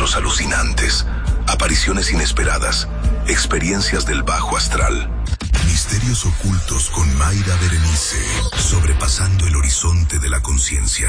encuentros alucinantes, apariciones inesperadas, experiencias del bajo astral. Misterios ocultos con Mayra Berenice, sobrepasando el horizonte de la conciencia.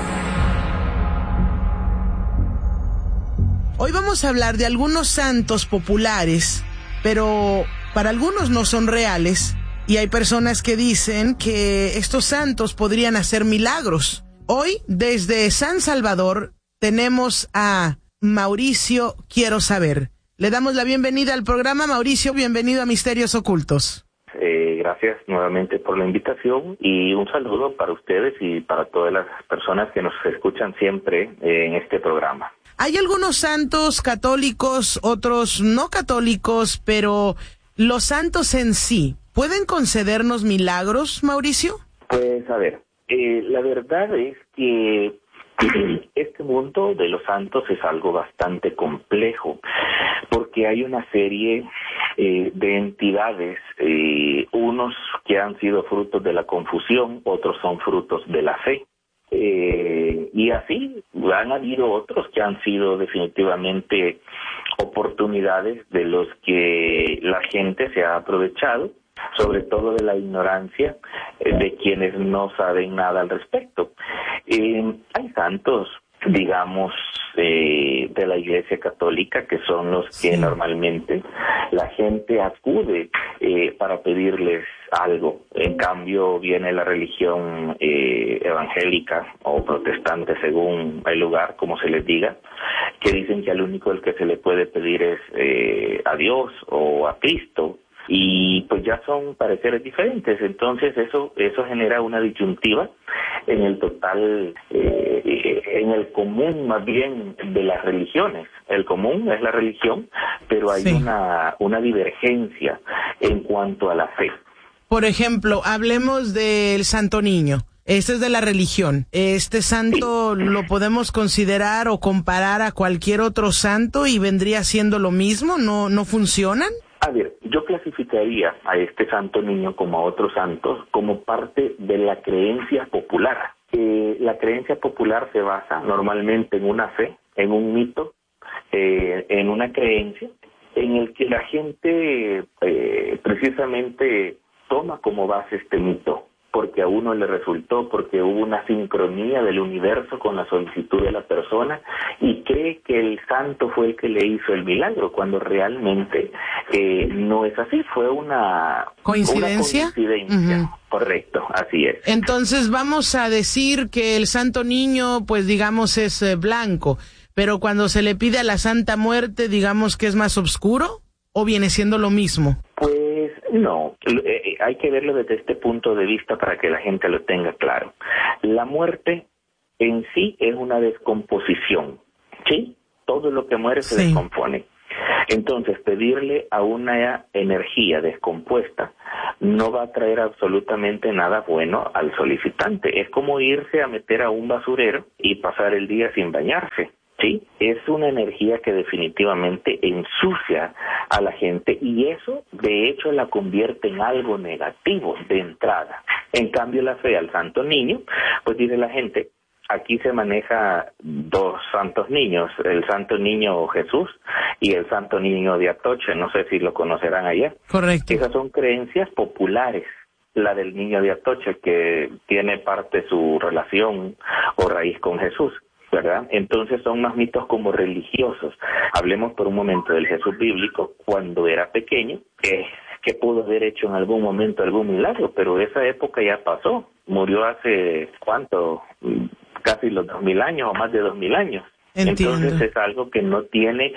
Hoy vamos a hablar de algunos santos populares, pero para algunos no son reales, y hay personas que dicen que estos santos podrían hacer milagros. Hoy, desde San Salvador, tenemos a Mauricio Quiero Saber. Le damos la bienvenida al programa. Mauricio, bienvenido a Misterios Ocultos. Gracias nuevamente por la invitación y un saludo para ustedes y para todas las personas que nos escuchan siempre en este programa. Hay algunos santos católicos, otros no católicos, pero los santos en sí, ¿pueden concedernos milagros, Mauricio? Pues a ver, la verdad es que este mundo de los santos es algo bastante complejo, porque hay una serie de entidades, unos que han sido frutos de la confusión, otros son frutos de la fe. Y así han habido otros que han sido definitivamente oportunidades de los que la gente se ha aprovechado, sobre todo de la ignorancia de quienes no saben nada al respecto. Hay santos, digamos, de la Iglesia Católica, que son los que normalmente la gente acude para pedirles algo. En cambio, viene la religión evangélica o protestante, según el lugar, como se les diga, que dicen que al único el que se le puede pedir es a Dios o a Cristo, y pues ya son pareceres diferentes. Entonces eso genera una disyuntiva en el total, en el común más bien de las religiones. El común es la religión, pero hay una divergencia en cuanto a la fe. Por ejemplo, hablemos del Santo Niño. Este es de la religión. ¿Este santo lo podemos considerar o comparar a cualquier otro santo y vendría siendo lo mismo? ¿No funcionan? A ver, yo clasificaría a este Santo Niño como a otros santos como parte de la creencia popular. La creencia popular se basa normalmente en una fe, en un mito, en una creencia en el que la gente precisamente toma como base este mito, porque a uno le resultó, porque hubo una sincronía del universo con la solicitud de la persona y cree que el santo fue el que le hizo el milagro, cuando realmente no es así, fue una ¿coincidencia? Uh-huh. Correcto, así es. Entonces vamos a decir que el Santo Niño, pues digamos, es blanco, pero cuando se le pide a la Santa Muerte, digamos que es más oscuro, ¿o viene siendo lo mismo? Pues no, hay que verlo desde este punto de vista para que la gente lo tenga claro. La muerte en sí es una descomposición, ¿sí? Todo lo que muere se descompone. Entonces, pedirle a una energía descompuesta no va a traer absolutamente nada bueno al solicitante. Es como irse a meter a un basurero y pasar el día sin bañarse. Sí, es una energía que definitivamente ensucia a la gente y eso, de hecho, la convierte en algo negativo de entrada. En cambio, la fe al Santo Niño, pues dice la gente, aquí se maneja dos santos niños, el Santo Niño Jesús y el Santo Niño de Atocha, no sé si lo conocerán allá. Correcto. Esas son creencias populares. La del Niño de Atocha, que tiene parte su relación o raíz con Jesús, ¿verdad? Entonces son más mitos como religiosos. Hablemos por un momento del Jesús bíblico. Cuando era pequeño, que pudo haber hecho en algún momento algún milagro, pero esa época ya pasó. Murió hace, ¿cuánto? Casi los 2000 años o más de 2000 años. Entiendo. Entonces es algo que no tiene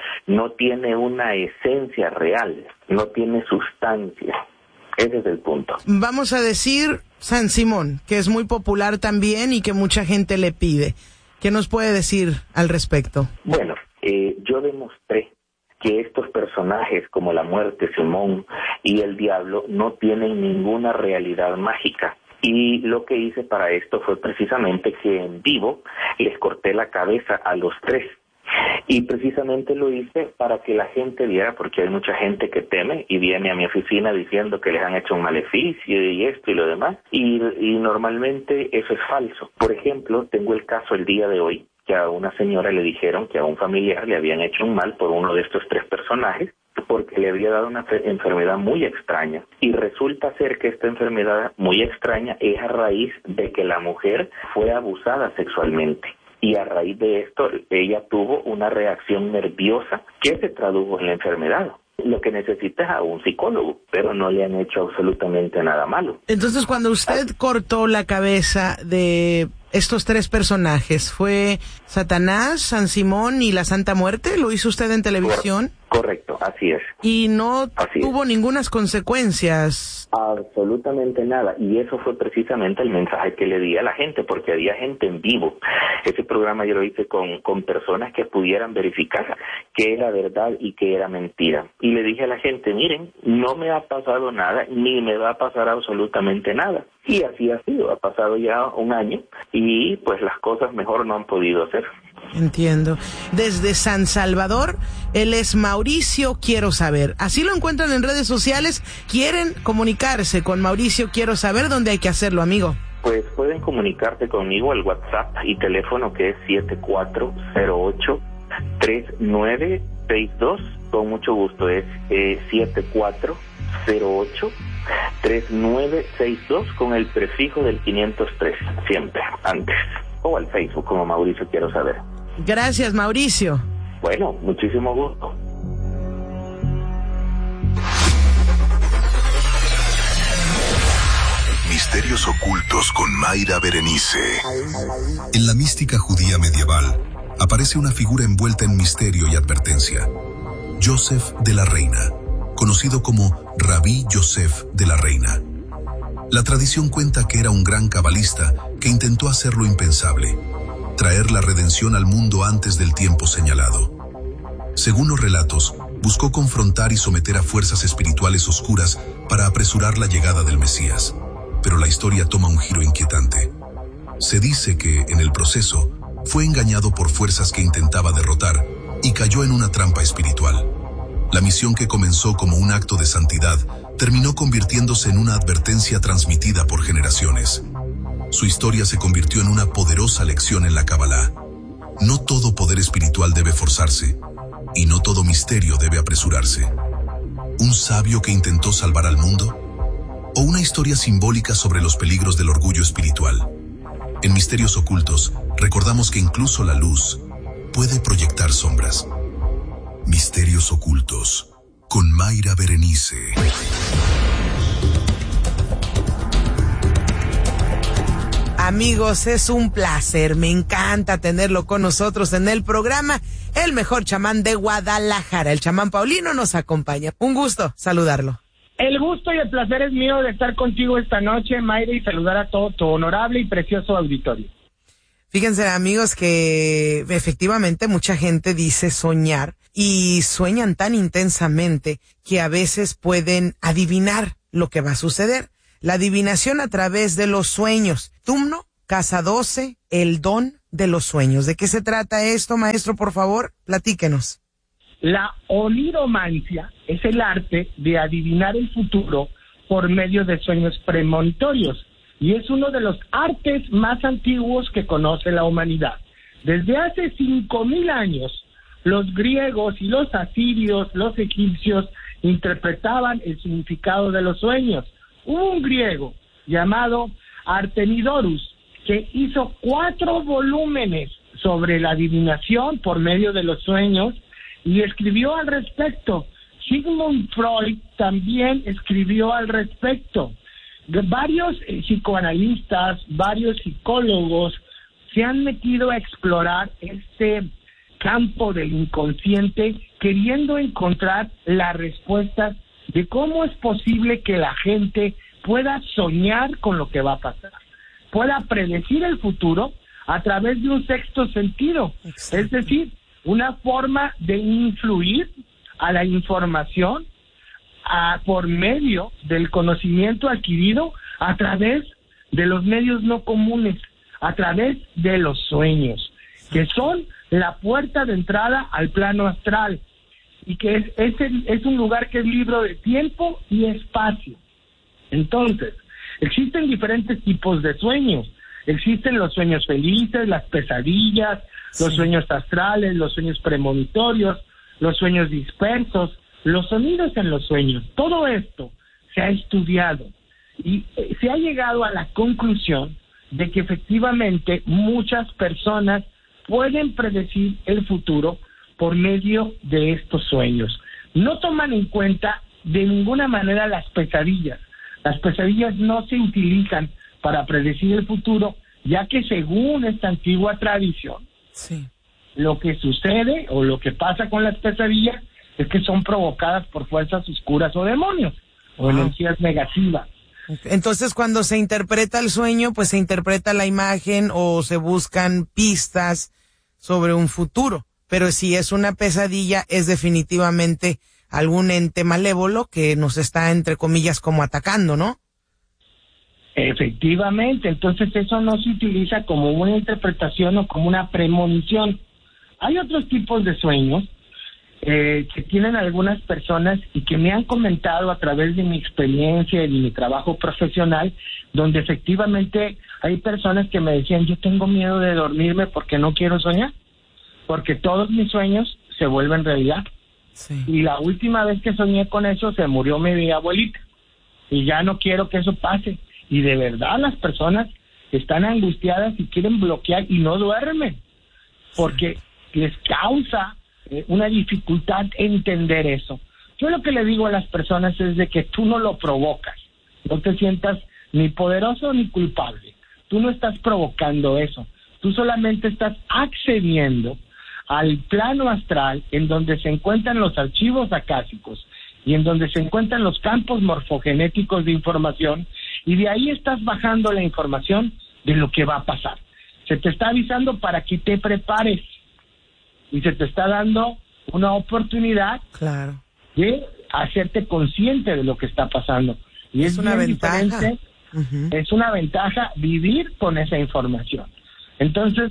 una esencia real, no tiene sustancia. Ese es el punto. Vamos a decir San Simón, que es muy popular también y que mucha gente le pide. ¿Qué nos puede decir al respecto? Bueno, yo demostré que estos personajes como la muerte, Simón y el diablo no tienen ninguna realidad mágica. Y lo que hice para esto fue precisamente que en vivo les corté la cabeza a los tres. Y precisamente lo hice para que la gente viera, porque hay mucha gente que teme y viene a mi oficina diciendo que les han hecho un maleficio y esto y lo demás, y normalmente eso es falso. Por ejemplo, tengo el caso el día de hoy que a una señora le dijeron que a un familiar le habían hecho un mal por uno de estos 3 personajes, porque le había dado una enfermedad muy extraña. Y resulta ser que esta enfermedad muy extraña es a raíz de que la mujer fue abusada sexualmente. Y a raíz de esto, ella tuvo una reacción nerviosa que se tradujo en la enfermedad. Lo que necesita es a un psicólogo, pero no le han hecho absolutamente nada malo. Entonces, cuando usted cortó la cabeza de estos 3 personajes, ¿fue Satanás, San Simón y la Santa Muerte? ¿Lo hizo usted en televisión? Correcto, así es. ¿Y no tuvo ningunas consecuencias? Absolutamente nada, y eso fue precisamente el mensaje que le di a la gente, porque había gente en vivo. Ese programa yo lo hice con personas que pudieran verificar qué era verdad y qué era mentira. Y le dije a la gente, miren, no me ha pasado nada, ni me va a pasar absolutamente nada. Y así ha sido, ha pasado ya un año, y pues las cosas mejor no han podido ser. Entiendo. Desde San Salvador, él es Mauricio Quiero Saber. Así lo encuentran en redes sociales. ¿Quieren comunicarse con Mauricio Quiero Saber? ¿Dónde hay que hacerlo, amigo? Pues pueden comunicarse conmigo al WhatsApp y teléfono que es 7408-3962. Con mucho gusto, es 7408-3962 con el prefijo del 503, siempre, antes. O al Facebook como Mauricio Quiero Saber. Gracias, Mauricio. Bueno, muchísimo gusto. Misterios ocultos con Mayra Berenice. En la mística judía medieval aparece una figura envuelta en misterio y advertencia. Yosef de la Reina, conocido como Rabí Yosef de la Reina. La tradición cuenta que era un gran cabalista que intentó hacer lo impensable, traer la redención al mundo antes del tiempo señalado. Según los relatos, buscó confrontar y someter a fuerzas espirituales oscuras para apresurar la llegada del Mesías, pero la historia toma un giro inquietante. Se dice que, en el proceso, fue engañado por fuerzas que intentaba derrotar y cayó en una trampa espiritual. La misión que comenzó como un acto de santidad terminó convirtiéndose en una advertencia transmitida por generaciones. Su historia se convirtió en una poderosa lección en la Kabbalah. No todo poder espiritual debe forzarse, y no todo misterio debe apresurarse. ¿Un sabio que intentó salvar al mundo? ¿O una historia simbólica sobre los peligros del orgullo espiritual? En Misterios Ocultos, recordamos que incluso la luz puede proyectar sombras. Misterios Ocultos, con Mayra Berenice. Amigos, es un placer, me encanta tenerlo con nosotros en el programa. El mejor chamán de Guadalajara, el chamán Paulino, nos acompaña. Un gusto saludarlo. El gusto y el placer es mío de estar contigo esta noche, Mayra, y saludar a todo tu honorable y precioso auditorio. Fíjense, amigos, que efectivamente mucha gente dice soñar y sueñan tan intensamente que a veces pueden adivinar lo que va a suceder. La adivinación a través de los sueños. Tumno, casa 12, el don de los sueños. ¿De qué se trata esto, maestro? Por favor, platíquenos. La oniromancia es el arte de adivinar el futuro por medio de sueños premonitorios y es uno de los artes más antiguos que conoce la humanidad. Desde hace 5,000 años, los griegos y los asirios, los egipcios, interpretaban el significado de los sueños. Hubo un griego llamado Artemidorus que hizo 4 volúmenes sobre la adivinación por medio de los sueños y escribió al respecto. Sigmund Freud también escribió al respecto. Varios psicoanalistas, varios psicólogos se han metido a explorar este campo del inconsciente queriendo encontrar las respuestas de cómo es posible que la gente pueda soñar con lo que va a pasar, pueda predecir el futuro a través de un sexto sentido. Exacto. Es decir, una forma de influir a la información por medio del conocimiento adquirido a través de los medios no comunes, a través de los sueños, que son la puerta de entrada al plano astral, y que es un lugar que es libre de tiempo y espacio. Entonces, existen diferentes tipos de sueños. Existen los sueños felices, las pesadillas, los sueños astrales, los sueños premonitorios, los sueños dispersos, los sonidos en los sueños. Todo esto se ha estudiado y se ha llegado a la conclusión de que efectivamente muchas personas pueden predecir el futuro por medio de estos sueños. No toman en cuenta de ninguna manera las pesadillas. Las pesadillas no se utilizan para predecir el futuro, ya que según esta antigua tradición, lo que sucede o lo que pasa con las pesadillas es que son provocadas por fuerzas oscuras o demonios o energías negativas. Entonces, cuando se interpreta el sueño, pues se interpreta la imagen o se buscan pistas sobre un futuro. Pero si es una pesadilla, es definitivamente algún ente malévolo que nos está, entre comillas, como atacando, ¿no? Efectivamente, entonces eso no se utiliza como una interpretación o como una premonición. Hay otros tipos de sueños que tienen algunas personas y que me han comentado a través de mi experiencia y de mi trabajo profesional, donde efectivamente hay personas que me decían, yo tengo miedo de dormirme porque no quiero soñar, porque todos mis sueños se vuelven realidad. Y la última vez que soñé con eso se murió mi abuelita y ya no quiero que eso pase. Y de verdad las personas están angustiadas y quieren bloquear y no duermen porque les causa una dificultad entender eso. Yo lo que le digo a las personas es de que tú no lo provocas, no te sientas ni poderoso ni culpable, tú no estás provocando eso, tú solamente estás accediendo al plano astral en donde se encuentran los archivos acásicos y en donde se encuentran los campos morfogenéticos de información, y de ahí estás bajando la información de lo que va a pasar. Se te está avisando para que te prepares y se te está dando una oportunidad de hacerte consciente de lo que está pasando. Y es una ventaja. Es una ventaja vivir con esa información. Entonces,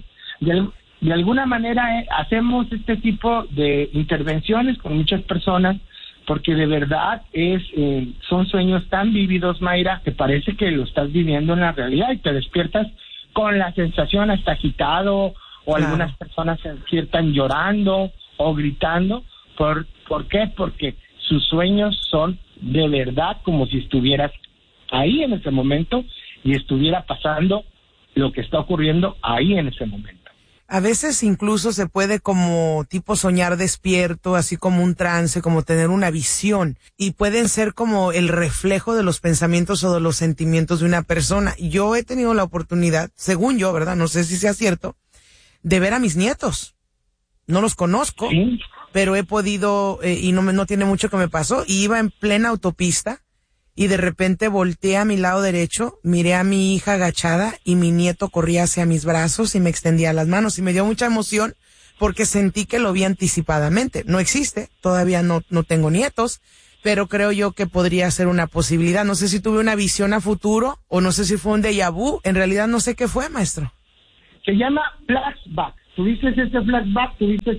de alguna manera hacemos este tipo de intervenciones con muchas personas porque de verdad son sueños tan vívidos, Mayra, que parece que lo estás viviendo en la realidad y te despiertas con la sensación hasta agitado, o algunas personas se despiertan llorando o gritando. ¿Por qué? Porque sus sueños son de verdad como si estuvieras ahí en ese momento y estuviera pasando lo que está ocurriendo ahí en ese momento. A veces incluso se puede como tipo soñar despierto, así como un trance, como tener una visión, y pueden ser como el reflejo de los pensamientos o de los sentimientos de una persona. Yo he tenido la oportunidad, según yo, ¿verdad? No sé si sea cierto, de ver a mis nietos. No los conozco, pero he podido, y no tiene mucho que me pasó, y iba en plena autopista, y de repente volteé a mi lado derecho, miré a mi hija agachada y mi nieto corría hacia mis brazos y me extendía las manos y me dio mucha emoción porque sentí que lo vi anticipadamente. No existe, todavía no tengo nietos, pero creo yo que podría ser una posibilidad. No sé si tuve una visión a futuro o no sé si fue un déjà vu. En realidad no sé qué fue, maestro. Se llama flashback. Tuviste ese flashback, tuviste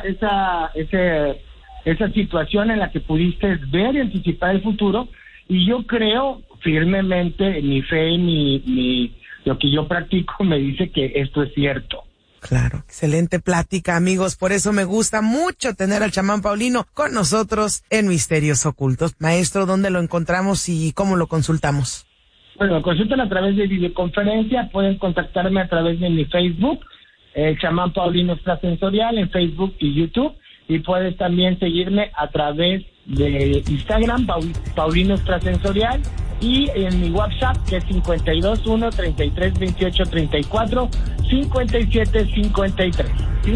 esa situación en la que pudiste ver y anticipar el futuro. Y yo creo firmemente, mi fe, lo que yo practico me dice que esto es cierto. Claro, excelente plática, amigos. Por eso me gusta mucho tener al chamán Paulino con nosotros en Misterios Ocultos. Maestro, ¿dónde lo encontramos y cómo lo consultamos? Bueno, consultan a través de videoconferencia, pueden contactarme a través de mi Facebook, chamán Paulino Extrasensorial, en Facebook y YouTube, y puedes también seguirme a través de Instagram, Paulino Extrasensorial, y en mi WhatsApp, que es 521-3328-34, 5753.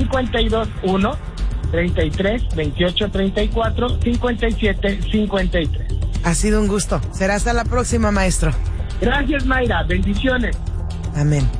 521-3328-34, 5753. Ha sido un gusto. Será hasta la próxima, maestro. Gracias, Mayra. Bendiciones. Amén.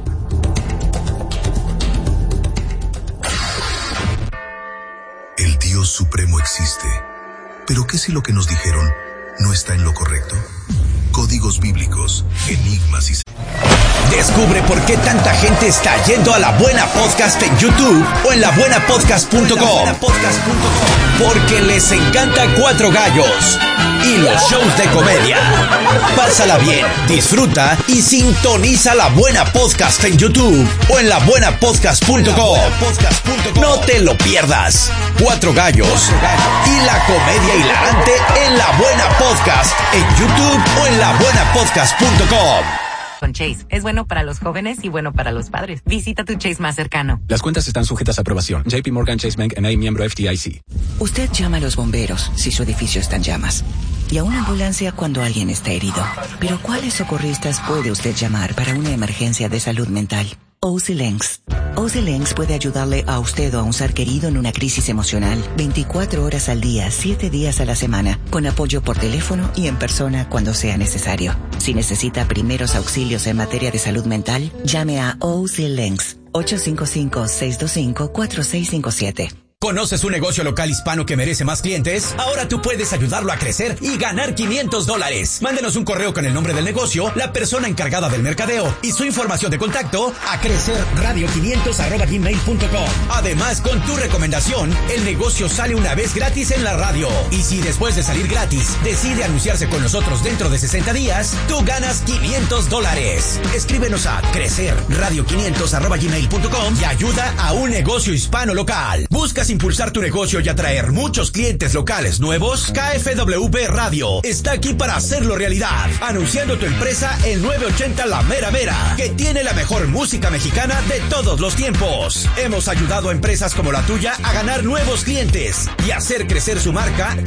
El Dios Supremo existe. ¿Pero qué si lo que nos dijeron no está en lo correcto? Códigos bíblicos, enigmas y... Descubre por qué tanta gente está yendo a La Buena Podcast en YouTube o en labuenapodcast.com. Porque les encanta Cuatro Gallos y los shows de comedia. Pásala bien, disfruta y sintoniza La Buena Podcast en YouTube o en labuenapodcast.com. No te lo pierdas. Cuatro Gallos y la comedia hilarante en La Buena Podcast en YouTube o en labuenapodcast.com. Con Chase. Es bueno para los jóvenes y bueno para los padres. Visita tu Chase más cercano. Las cuentas están sujetas a aprobación. JP Morgan Chase Bank N.A. miembro FDIC. Usted llama a los bomberos si su edificio está en llamas. Y a una ambulancia cuando alguien está herido. Pero ¿cuáles socorristas puede usted llamar para una emergencia de salud mental? OC Links. OC Links puede ayudarle a usted o a un ser querido en una crisis emocional 24 horas al día, 7 días a la semana, con apoyo por teléfono y en persona cuando sea necesario. Si necesita primeros auxilios en materia de salud mental, llame a OC Links 855-625-4657. ¿Conoces un negocio local hispano que merece más clientes? Ahora tú puedes ayudarlo a crecer y ganar $500. Mándenos un correo con el nombre del negocio, la persona encargada del mercadeo y su información de contacto a crecerradio500@gmail.com. Además, con tu recomendación, el negocio sale una vez gratis en la radio. Y si después de salir gratis decide anunciarse con nosotros dentro de 60 días, tú ganas $500. Escríbenos a crecerradio500@gmail.com y ayuda a un negocio hispano local. ¿Buscas impulsar tu negocio y atraer muchos clientes locales nuevos? KFWB Radio está aquí para hacerlo realidad. Anunciando tu empresa en 980 La Mera Mera, que tiene la mejor música mexicana de todos los tiempos. Hemos ayudado a empresas como la tuya a ganar nuevos clientes y hacer crecer su marca